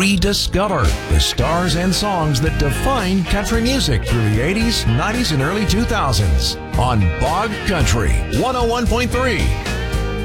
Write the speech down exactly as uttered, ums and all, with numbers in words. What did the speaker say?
rediscover the stars and songs that defined country music through the eighties, nineties, and early two thousands on Bog Country one oh one point three.